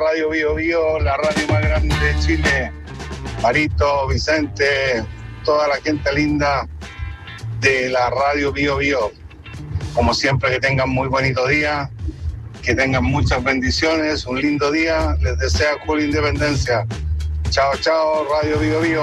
Radio Bio Bio, la radio más grande de Chile. Marito, Vicente, toda la gente linda de la Radio Bio Bio. Como siempre, que tengan muy bonito día, que tengan muchas bendiciones, un lindo día. Les desea Julio Independencia. Chao, chao, Radio Bio Bio.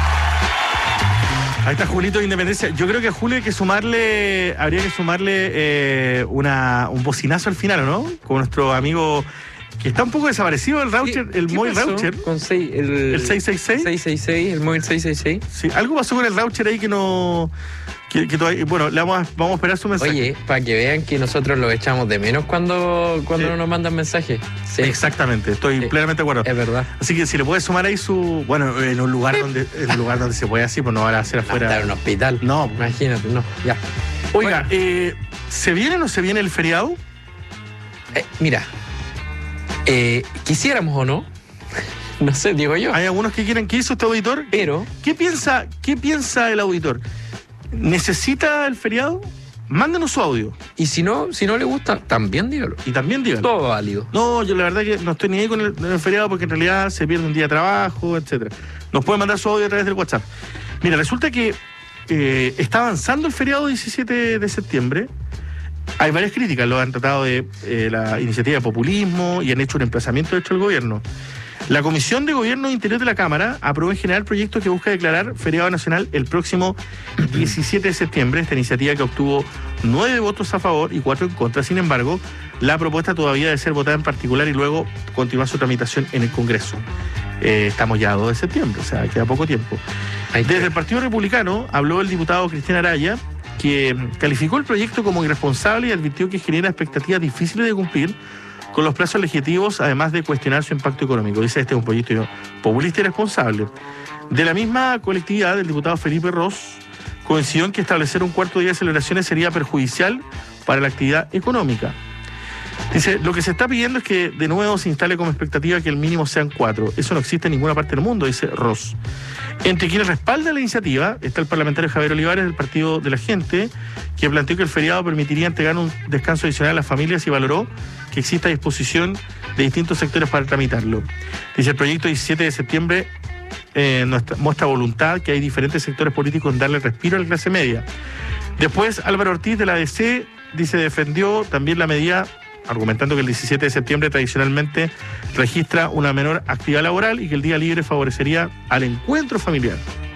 Ahí está Julito de Independencia. Yo creo que a Julio habría que sumarle un bocinazo al final, ¿no? Con nuestro amigo que está un poco desaparecido, el Raucher, el móvil Raucher. Con el 666. 666, el móvil 666. Sí, algo pasó con el Raucher ahí que no... Que todavía, bueno, vamos a esperar su mensaje. Oye, para que vean que nosotros lo echamos de menos cuando sí. no nos mandan mensajes. Sí. Exactamente, estoy plenamente de acuerdo. Es verdad. Así que si le puede sumar ahí su... Bueno, en un lugar donde se puede así, pues no van a hacer afuera. Estar en un hospital. No. Imagínate, no, ya. Oiga, ¿se viene o no se viene el feriado? Mira, quisiéramos o no, no sé, digo yo. Hay algunos que quieren. ¿Qué hizo este auditor? Pero... ¿Qué piensa el auditor? ¿Necesita el feriado? Mándenos su audio. Y si no le gusta, también dígalo. Y también dígalo. Todo válido. No, yo la verdad que no estoy ni ahí con el feriado porque en realidad se pierde un día de trabajo, etcétera. Nos puede mandar su audio a través del WhatsApp. Mira, resulta que está avanzando el feriado 17 de septiembre. Hay varias críticas, lo han tratado de la iniciativa de populismo y han hecho un emplazamiento hecho el gobierno. La Comisión de Gobierno e Interior de la Cámara aprobó en general proyectos que busca declarar feriado nacional el próximo 17 de septiembre. Esta iniciativa que obtuvo 9 votos a favor y 4 en contra. Sin embargo, la propuesta todavía debe ser votada en particular y luego continuar su tramitación en el Congreso. Estamos ya a 2 de septiembre, o sea, queda poco tiempo. Desde el Partido Republicano habló el diputado Cristian Araya, que calificó el proyecto como irresponsable y advirtió que genera expectativas difíciles de cumplir con los plazos legislativos, además de cuestionar su impacto económico. Dice, este es un proyecto populista y irresponsable. De la misma colectividad, el diputado Felipe Ros coincidió en que establecer un cuarto día de celebraciones sería perjudicial para la actividad económica. Dice, lo que se está pidiendo es que de nuevo se instale como expectativa que el mínimo sean 4. Eso no existe en ninguna parte del mundo, dice Ros. Entre quienes respaldan la iniciativa está el parlamentario Javier Olivares del Partido de la Gente, que planteó que el feriado permitiría entregar un descanso adicional a las familias y valoró que exista disposición de distintos sectores para tramitarlo. Dice, el proyecto 17 de septiembre muestra voluntad que hay diferentes sectores políticos en darle respiro a la clase media. Después, Álvaro Ortiz de la ADC, dice, defendió también la medida, argumentando que el 17 de septiembre tradicionalmente registra una menor actividad laboral y que el día libre favorecería al encuentro familiar.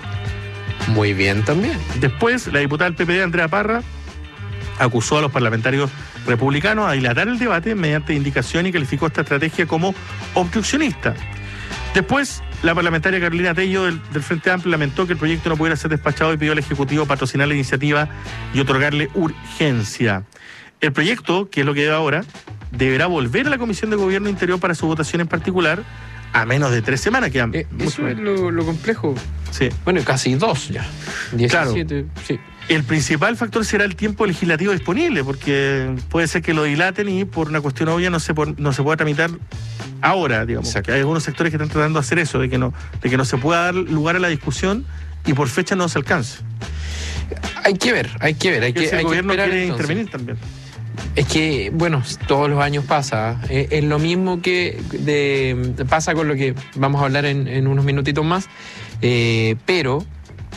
Muy bien también. Después, la diputada del PPD, Andrea Parra, acusó a los parlamentarios republicanos a dilatar el debate mediante indicación y calificó esta estrategia como obstruccionista. Después, la parlamentaria Carolina Tello del Frente Amplio lamentó que el proyecto no pudiera ser despachado y pidió al Ejecutivo patrocinar la iniciativa y otorgarle urgencia. El proyecto, que es lo que lleva ahora, deberá volver a la Comisión de Gobierno Interior para su votación en particular a menos de 3 semanas. Eso es lo complejo. Sí. Bueno, casi 2 ya. 17, claro. Sí. El principal factor será el tiempo legislativo disponible, porque puede ser que lo dilaten y por una cuestión obvia no se pueda tramitar ahora, digamos. Que hay algunos sectores que están tratando de hacer eso, de que no se pueda dar lugar a la discusión y por fecha no se alcance. Hay que ver. El gobierno quiere entonces intervenir también. Es que, bueno, todos los años pasa. Es lo mismo que pasa con lo que vamos a hablar en unos minutitos más. Pero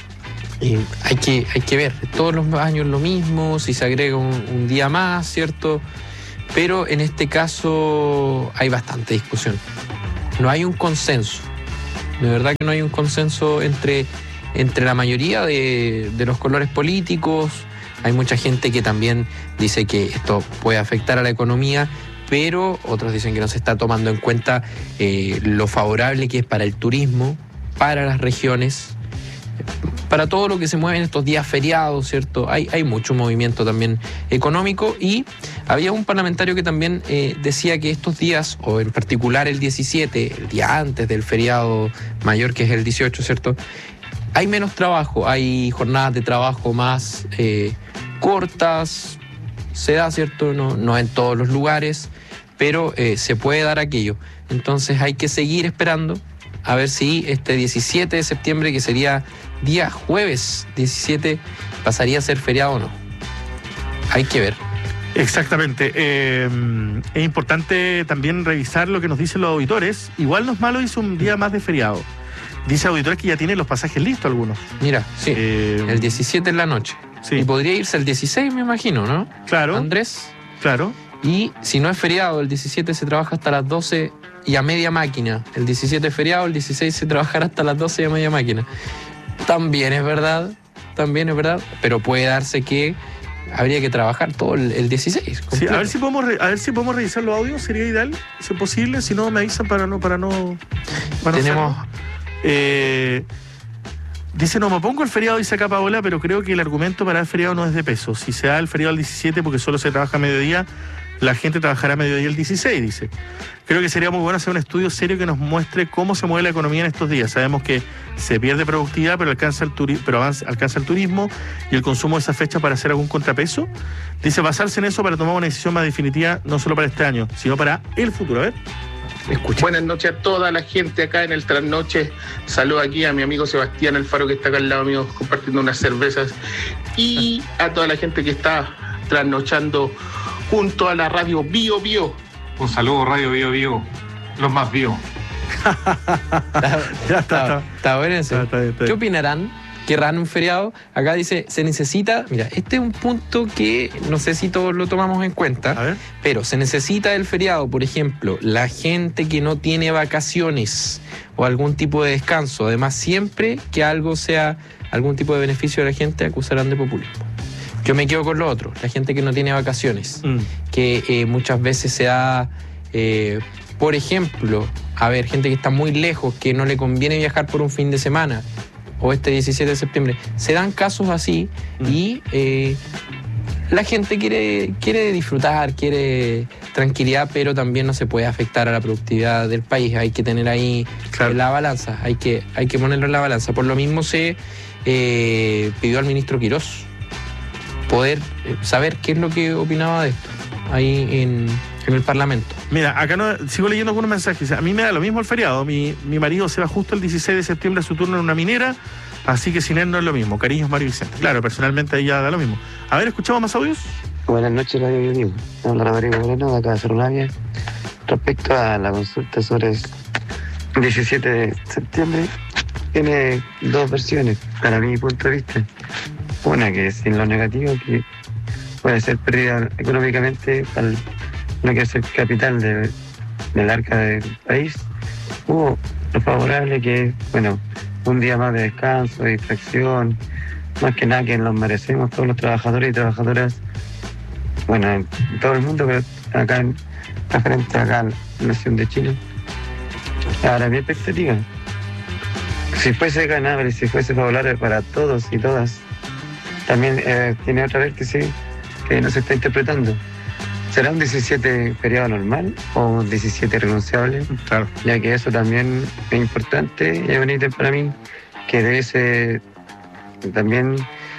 hay que ver. Todos los años lo mismo, si se agrega un día más, ¿cierto? Pero en este caso hay bastante discusión. No hay un consenso. De verdad que no hay un consenso entre la mayoría de los colores políticos. Hay mucha gente que también dice que esto puede afectar a la economía, pero otros dicen que no se está tomando en cuenta lo favorable que es para el turismo, para las regiones, para todo lo que se mueve en estos días feriados, ¿cierto? Hay mucho movimiento también económico y había un parlamentario que también decía que estos días, o en particular el 17, el día antes del feriado mayor que es el 18, ¿cierto? Hay menos trabajo, hay jornadas de trabajo más cortas, se da, ¿cierto? No en todos los lugares, pero se puede dar aquello. Entonces hay que seguir esperando a ver si este 17 de septiembre, que sería día jueves 17, pasaría a ser feriado o no. Hay que ver. Exactamente. Es importante también revisar lo que nos dicen los auditores. Igual no es malo irse un día más de feriado. Dice auditores que ya tienen los pasajes listos algunos. Mira, sí, el 17 en la noche. Sí. Y podría irse el 16, me imagino, ¿no? Claro. Andrés. Claro. Y si no es feriado, el 17 se trabaja hasta las 12 y a media máquina. El 17 es feriado, el 16 se trabajará hasta las 12 y a media máquina. También es verdad, pero puede darse que habría que trabajar todo el 16. Sí, a ver si podemos revisar los audios, sería ideal, si es posible, si no me avisan para no Tenemos... Dice, no me pongo el feriado, dice acá Paola, pero creo que el argumento para el feriado no es de peso. Si se da el feriado al 17 porque solo se trabaja a mediodía, la gente trabajará a mediodía el 16, dice. Creo que sería muy bueno hacer un estudio serio que nos muestre cómo se mueve la economía en estos días. Sabemos que se pierde productividad, pero alcanza el turismo y el consumo de esa fecha para hacer algún contrapeso. Dice, basarse en eso para tomar una decisión más definitiva, no solo para este año, sino para el futuro. A ver. Escucha. Buenas noches a toda la gente acá en el Trasnoche. Saludo aquí a mi amigo Sebastián Alfaro, que está acá al lado mío compartiendo unas cervezas, y a toda la gente que está trasnochando junto a la radio Bio Bio. Un saludo, Radio Bio Bio, los más vivos. Está bueno eso. Está bien. ¿Qué opinarán? ¿Querrán un feriado? Acá dice, se necesita... Mira, este es un punto que no sé si todos lo tomamos en cuenta, A ver. pero se necesita el feriado, por ejemplo, la gente que no tiene vacaciones o algún tipo de descanso. Además, siempre que algo sea algún tipo de beneficio de la gente, acusarán de populismo. Yo me quedo con lo otro, la gente que no tiene vacaciones, que muchas veces se da, por ejemplo, a ver, gente que está muy lejos, que no le conviene viajar por un fin de semana, o este 17 de septiembre. Se dan casos así y la gente quiere disfrutar, quiere tranquilidad, pero también no se puede afectar a la productividad del país. Hay que tener ahí la balanza, hay que ponerlo en la balanza. Por lo mismo se pidió al ministro Quirós poder saber qué es lo que opinaba de esto ahí en el Parlamento. Mira, acá sigo leyendo algunos mensajes. A mí me da lo mismo el feriado. Mi marido se va justo el 16 de septiembre a su turno en una minera, así que sin él no es lo mismo. Cariños, Mario Vicente. Claro, personalmente ahí ya da lo mismo. A ver, ¿escuchamos más audios? Buenas noches, Radio Bio Bio. Habla Rodrigo Moreno, de acá de Cerro Navia. Respecto a la consulta sobre el 17 de septiembre, tiene dos versiones, para mi punto de vista. Una que es en lo negativo, que puede ser pérdida económicamente para lo que es el capital del arca del país. O lo favorable, que es, bueno, un día más de descanso, de distracción, más que nada que nos merecemos todos los trabajadores y trabajadoras, bueno, en todo el mundo, pero acá referente acá a la nación de Chile. Ahora, mi expectativa, si fuese ganable, si fuese favorable para todos y todas, también tiene otra vértice que no se está interpretando. ¿Será un 17 feriado normal o un 17 renunciable? Claro. Ya que eso también es importante y es bonito para mí, que debe ser también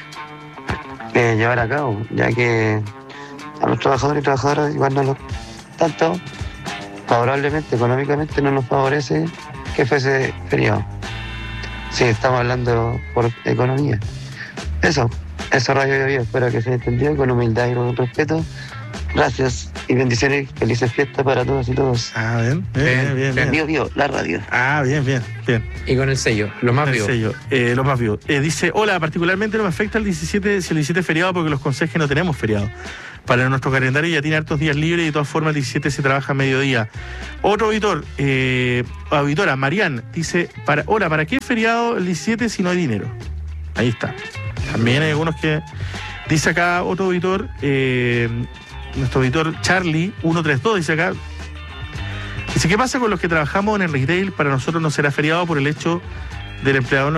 llevar a cabo, ya que a los trabajadores y trabajadoras igual no tanto favorablemente, económicamente no nos favorece que fuese feriado. Sí, estamos hablando por economía. Eso Radio Bio Bio, espero que se haya entendido con humildad y con respeto. Gracias y bendiciones, felices fiestas para todas y todos. Ah, bien. Bio Bio, la radio. Ah, bien. Y con el sello, lo más vivo. Los más vivos. Dice, hola, particularmente no me afecta el 17, si el 17 es feriado, porque los conserjes no tenemos feriado. Para nuestro calendario ya tiene hartos días libres y de todas formas el 17 se trabaja a mediodía. Otro auditor, auditora, Marian, dice, ¿para qué es feriado el 17 si no hay dinero? Ahí está. También hay algunos que... Dice acá otro auditor, nuestro auditor Charlie 132, dice acá, dice, ¿qué pasa con los que trabajamos en el retail? Para nosotros no será feriado por el hecho del empleador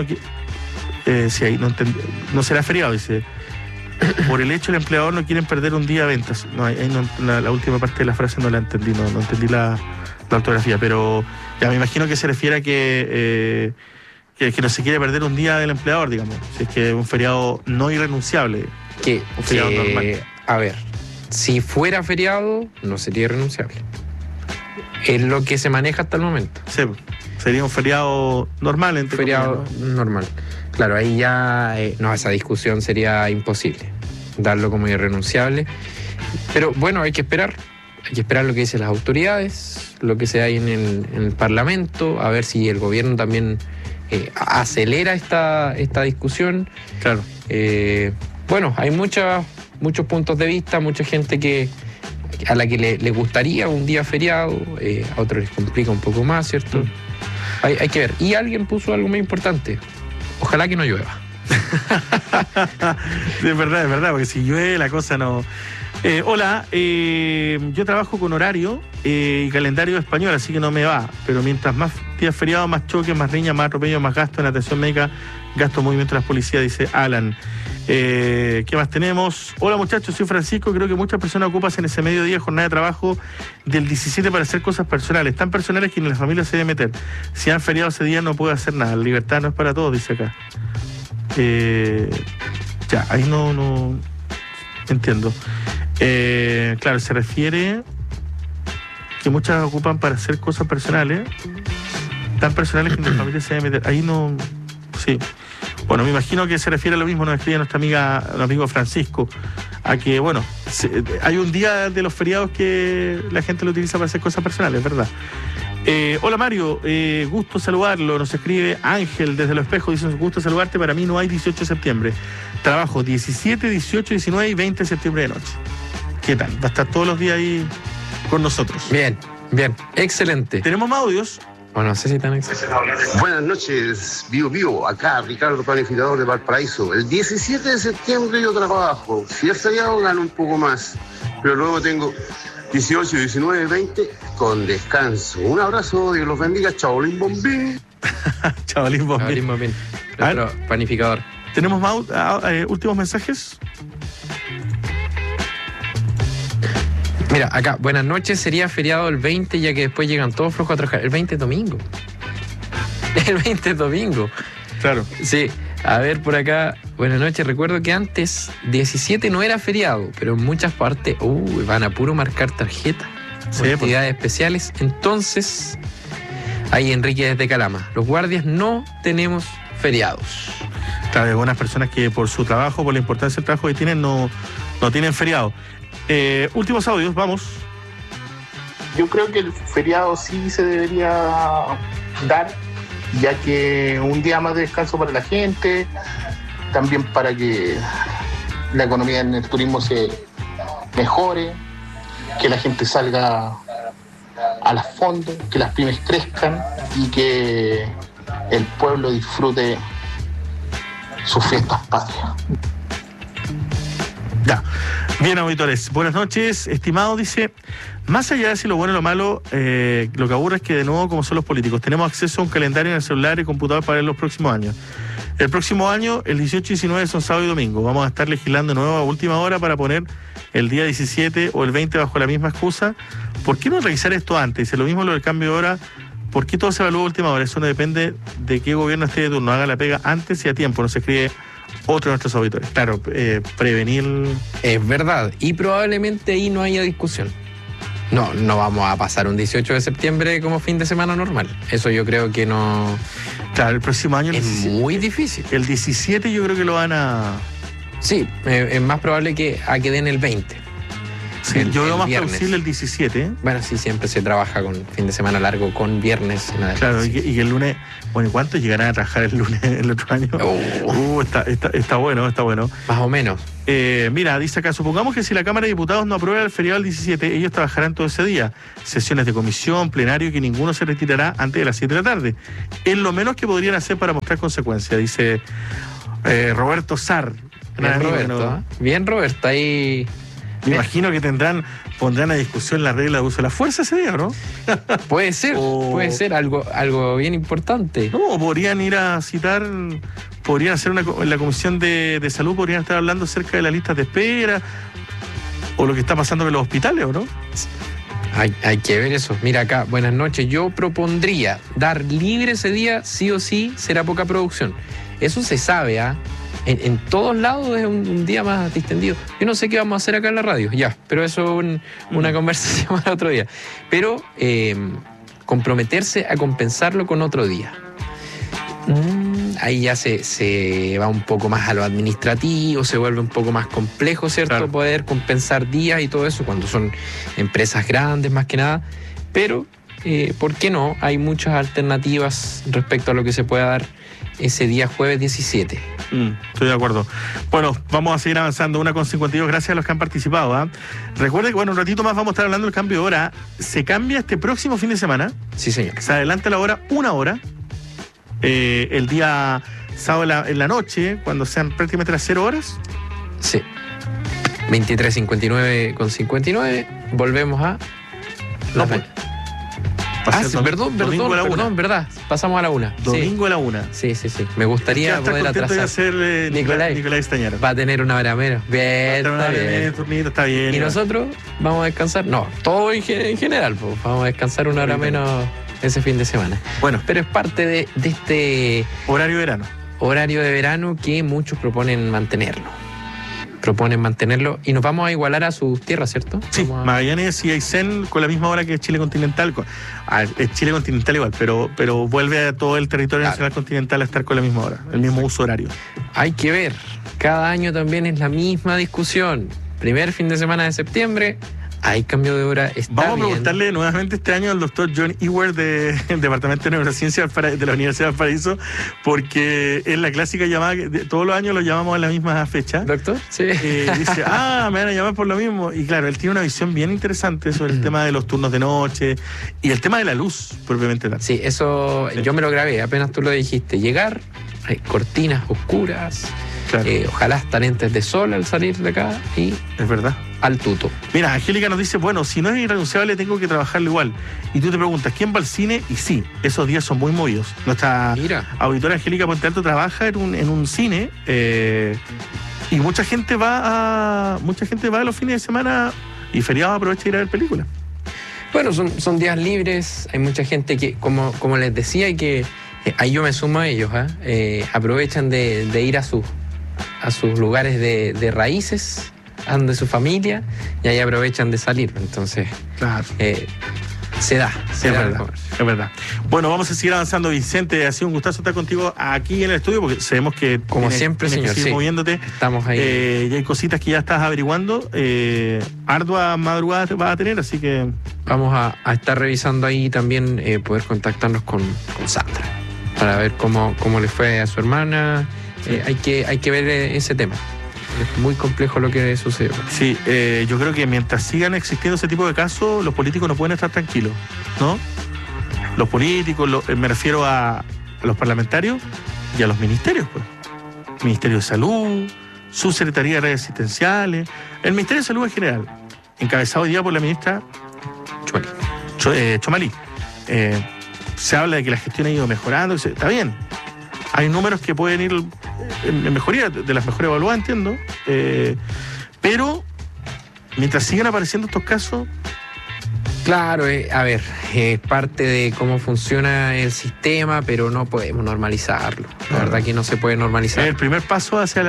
no será feriado, dice, por el hecho del empleador no quieren perder un día de ventas. No, la última parte de la frase no la entendí, no entendí la ortografía, pero ya me imagino que se refiere a que no se quiere perder un día del empleador, digamos, si es que es un feriado no irrenunciable. Un feriado normal. A ver, si fuera feriado, no sería irrenunciable. Es lo que se maneja hasta el momento. Sí, sería un feriado normal. Normal. Claro, ahí ya esa discusión sería imposible, darlo como irrenunciable. Pero bueno, hay que esperar lo que dicen las autoridades, lo que se da ahí en el Parlamento, a ver si el gobierno también acelera esta discusión. Claro. Bueno, hay muchos puntos de vista, mucha gente a la que le gustaría un día feriado, a otros les complica un poco más, ¿cierto? Hay que ver. Y alguien puso algo muy importante. Ojalá que no llueva. Es verdad, porque si llueve la cosa no... Hola, yo trabajo con horario y calendario español, así que no me va. Pero mientras más días feriados, más choques, más riñas, más atropello, más gasto en atención médica, gasto en movimiento de las policías, dice Alan. ¿Qué más tenemos? Hola muchachos, soy Francisco. Creo que muchas personas ocupan en ese mediodía jornada de trabajo del 17 para hacer cosas personales, tan personales que ni la familia se debe meter. Si han feriado ese día no puede hacer nada. La libertad no es para todos, dice acá. Ya, ahí no entiendo. Claro, se refiere que muchas ocupan para hacer cosas personales, tan personales que la familia se debe meter. Ahí no... Sí. Bueno, me imagino que se refiere a lo mismo, nos escribe nuestro amigo Francisco, a que, bueno, hay un día de los feriados que la gente lo utiliza para hacer cosas personales, ¿verdad? Hola Mario, gusto saludarlo, nos escribe Ángel desde Los Espejos, dice, gusto saludarte, para mí no hay 18 de septiembre, trabajo 17, 18, 19 y 20 de septiembre de noche. ¿Qué tal? Va a estar todos los días ahí con nosotros. Bien, excelente. ¿Tenemos más audios? O no sé si tan excelente. Buenas noches, Vivo, acá Ricardo, planificador de Valparaíso. El 17 de septiembre yo trabajo, si es feriado gano un poco más, pero luego tengo 18, 19, 20 con descanso. Un abrazo, Dios los bendiga, chaolín bombín. Chaolín bombín. Nuestro planificador. ¿Tenemos más últimos mensajes? Mira, acá, buenas noches, sería feriado el 20, ya que después llegan todos flojos a trabajar. El 20 es domingo. El 20 es domingo. Claro. Sí, a ver por acá, buenas noches. Recuerdo que antes 17 no era feriado, pero en muchas partes van a puro marcar tarjeta. Sí, actividades especiales. Entonces, ahí Enrique desde Calama, los guardias no tenemos feriados. Claro, hay algunas personas que por su trabajo, por la importancia del trabajo que tienen, no tienen feriado. Últimos audios, vamos. Yo creo que el feriado sí se debería dar, ya que un día más de descanso para la gente, también para que la economía en el turismo se mejore, que la gente salga a las fondos, que las pymes crezcan y que el pueblo disfrute sus fiestas patrias. Ya. Bien, auditores, buenas noches. Estimado, dice, más allá de si lo bueno o lo malo, lo que aburre es que de nuevo, como son los políticos, tenemos acceso a un calendario en el celular y computador para ver los próximos años. El próximo año, el 18 y 19 son sábado y domingo. Vamos a estar legislando de nuevo a última hora para poner el día 17 o el 20 bajo la misma excusa. ¿Por qué no revisar esto antes? Dice, lo mismo lo del cambio de hora. ¿Por qué todo se evalúa a última hora? Eso no depende de qué gobierno esté de turno. Haga la pega antes y a tiempo. Nos escribe otro de nuestros auditores. Claro, prevenir... Es verdad. Y probablemente ahí no haya discusión. No vamos a pasar un 18 de septiembre como fin de semana normal. Eso yo creo que no... Claro, el próximo año... Es muy difícil. El 17 yo creo que lo van a... Sí, es más probable que den el 20. Sí, yo veo más viernes. plausible el 17. Bueno, sí, siempre se trabaja con fin de semana largo, con viernes. Claro, y que el lunes... Bueno, ¿y cuántos llegarán a trabajar el lunes el otro año? Está bueno, está bueno. Más o menos. Mira, dice acá, supongamos que si la Cámara de Diputados no aprueba el feriado del 17, ellos trabajarán todo ese día. Sesiones de comisión, plenario, y que ninguno se retirará antes de las 7 de la tarde. Es lo menos que podrían hacer para mostrar consecuencias, dice Roberto Sar. Bien, Roberto, ahí... Me imagino que pondrán a discusión la regla de uso de la fuerza ese día, ¿no? Puede ser algo bien importante. No, podrían ir a citar, podrían hacer en la Comisión de Salud, podrían estar hablando acerca de las listas de espera o lo que está pasando en los hospitales, ¿o no? Hay que ver eso. Mira acá, buenas noches. Yo propondría dar libre ese día, sí o sí, será poca producción. Eso se sabe, ¿ah? En todos lados es un día más distendido. Yo no sé qué vamos a hacer acá en la radio, ya, pero eso es una conversación para otro día. Pero comprometerse a compensarlo con otro día. Ahí ya se va un poco más a lo administrativo, se vuelve un poco más complejo, ¿cierto? Claro. Poder compensar días y todo eso cuando son empresas grandes más que nada. Pero, ¿por qué no? Hay muchas alternativas respecto a lo que se pueda dar ese día jueves 17. Estoy de acuerdo. Bueno, vamos a seguir avanzando, 1:52, gracias a los que han participado. ¿Ah? Recuerde que, bueno, un ratito más vamos a estar hablando del cambio de hora. Se cambia este próximo fin de semana. Sí, señor. Se adelanta la hora 1 hora. El día sábado en la noche, cuando sean prácticamente las 0 horas. Sí. 23:59 volvemos a No, la pues, sí, perdón, verdad. Pasamos a la 1. Domingo a la 1. Sí. Me gustaría poder atrasar. Hacer Nicolás Estañaro. Va a tener una hora menos. Bien, está bien. Turnito, está bien. ¿Y nosotros vamos a descansar? No, todo en general, pues. Vamos a descansar una hora menos ese fin de semana. Bueno, pero es parte de este horario de verano que muchos proponen mantenerlo. Y nos vamos a igualar a sus tierras, ¿cierto? Sí, Magallanes y Aysén con la misma hora que Chile continental. Es Chile continental igual, pero vuelve a todo el territorio nacional continental a estar con la misma hora, el mismo uso horario. Hay que ver, cada año también es la misma discusión. Primer fin de semana de septiembre, hay cambio de hora, Vamos a preguntarle nuevamente este año al doctor John Ewert del Departamento de Neurociencia de la Universidad de Valparaíso, porque es la clásica llamada, todos los años lo llamamos a la misma fecha. ¿Doctor? Sí. Dice, me van a llamar por lo mismo. Y claro, él tiene una visión bien interesante sobre el tema de los turnos de noche y el tema de la luz, propiamente tal. Sí, eso yo me lo grabé, apenas tú lo dijiste. Llegar, hay cortinas oscuras, claro. Ojalá hasta lentes de sol al salir de acá y... Es verdad. Al tuto. Mira, Angélica nos dice, bueno, si no es irrenunciable tengo que trabajarlo igual. Y tú te preguntas, ¿quién va al cine? Y sí, esos días son muy movidos. Nuestra auditora Angélica Puente Alto trabaja en un cine y mucha gente va a los fines de semana y feriados aprovecha de ir a ver películas. Bueno, son días libres, hay mucha gente que, como les decía, y que ahí yo me sumo a ellos, aprovechan de ir a sus lugares de raíces, de su familia, y ahí aprovechan de salir. Entonces, claro. Se da. Es verdad. Bueno, vamos a seguir avanzando, Vicente. Ha sido un gustazo estar contigo aquí en el estudio, porque sabemos que como siempre, señor, que moviéndote. Estamos ahí. Y hay cositas que ya estás averiguando. Ardua madrugada vas a tener, así que vamos a estar revisando ahí también, poder contactarnos con Sandra para ver cómo le fue a su hermana. Hay que ver ese tema. Es muy complejo lo que sucedió. Sí, yo creo que mientras sigan existiendo ese tipo de casos, los políticos no pueden estar tranquilos, ¿no? Los políticos, me refiero a los parlamentarios y a los ministerios, pues. Ministerio de Salud, Subsecretaría de Redes Asistenciales, el Ministerio de Salud en general, encabezado hoy día por la ministra Chomalí. Se habla de que la gestión ha ido mejorando, está bien. Hay números que pueden ir en mejoría, de las mejores evaluadas, entiendo. Pero mientras sigan apareciendo estos casos... Claro, es parte de cómo funciona el sistema, pero no podemos normalizarlo. La verdad que no se puede normalizar. Es el primer paso hacia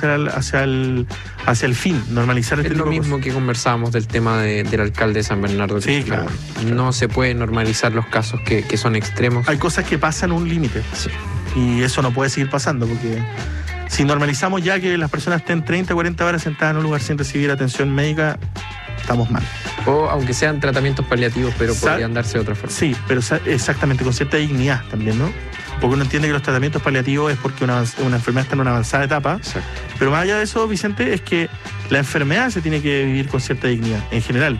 el fin, normalizar este tipo de cosas. Es lo mismo que conversábamos del tema del alcalde de San Bernardo. Sí, claro. No se puede normalizar los casos que son extremos. Hay cosas que pasan un límite. Sí. Y eso no puede seguir pasando, porque si normalizamos ya que las personas estén 30, 40 horas sentadas en un lugar sin recibir atención médica, estamos mal. O aunque sean tratamientos paliativos, pero podrían darse de otra forma. Sí, pero exactamente, con cierta dignidad también, ¿no? Porque uno entiende que los tratamientos paliativos es porque una enfermedad está en una avanzada etapa. Exacto. Pero más allá de eso, Vicente, es que la enfermedad se tiene que vivir con cierta dignidad, en general.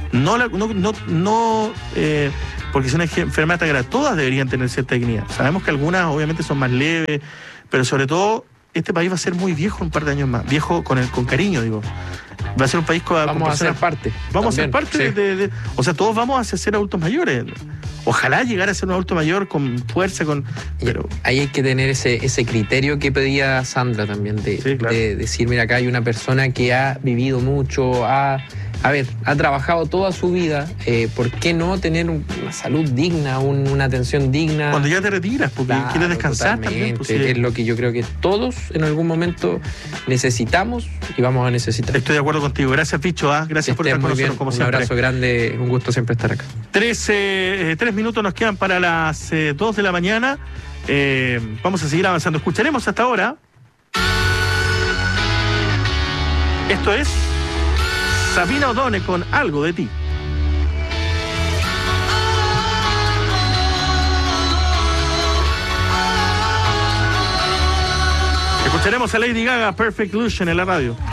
Porque si una enfermedad tan grave, todas deberían tener cierta dignidad. Sabemos que algunas obviamente son más leves, pero sobre todo este país va a ser muy viejo un par de años más. Viejo con cariño, digo. Va a ser un país con vamos a ser parte. Vamos también, a ser parte sí. O sea, todos vamos a ser adultos mayores. Ojalá llegar a ser un adulto mayor con fuerza, pero ahí hay que tener ese criterio que pedía Sandra también, de decir, mira, acá hay una persona que ha vivido mucho, ha trabajado toda su vida, ¿por qué no tener una salud digna, una atención digna? Cuando ya te retiras, porque quieres descansar también. Pues, es lo que yo creo que todos en algún momento necesitamos y vamos a necesitar. Estoy de acuerdo contigo. Gracias, Picho. Gracias por estar con nosotros, como siempre. Un abrazo grande, un gusto siempre estar acá. 3 minutos nos quedan para las 2 de la mañana. Vamos a seguir avanzando. Escucharemos hasta ahora. Esto es Sabina O'Donnell con Algo de ti. Escucharemos a Lady Gaga, Perfect Illusion en la radio.